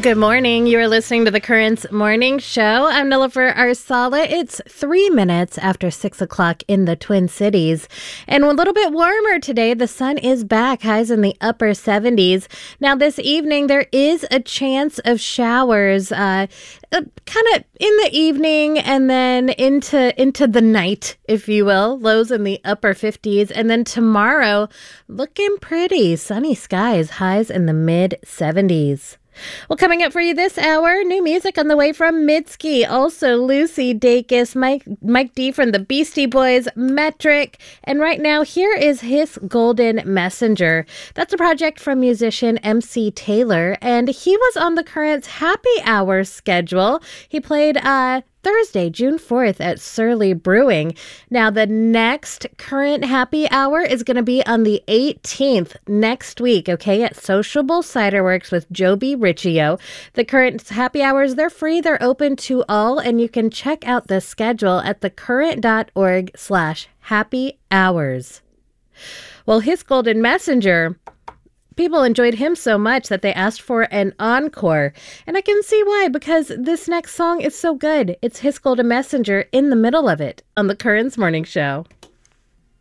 Good morning. You are listening to the Currents Morning Show. I'm Nilofer Arsala. It's 3 minutes after 6 o'clock in the Twin Cities. And a little bit warmer today. The sun is back. Highs in the upper 70s. Now, this evening, there is a chance of showers kind of in the evening and then into the night, if you will. Lows in the upper 50s. And then tomorrow, looking pretty. Sunny skies. Highs in the mid 70s. Well, coming up for you this hour, new music on the way from Mitski. Also, Lucy Dacus, Mike D from the Beastie Boys, Metric. And right now, here is his Golden Messenger. That's a project from musician MC Taylor, and he was on the Currents Happy Hour schedule. He played Thursday, June 4th at Surly Brewing. Now, the next Current Happy Hour is going to be on the 18th next week, okay, at Sociable Cider Works with Joby Riccio. The Current Happy Hours, they're free, they're open to all, and you can check out the schedule at thecurrent.org/happy hours. Well, his Golden Messenger, people enjoyed him so much that they asked for an encore. And I can see why, because this next song is so good. It's his Golden Messenger in the middle of it on the Currents Morning Show.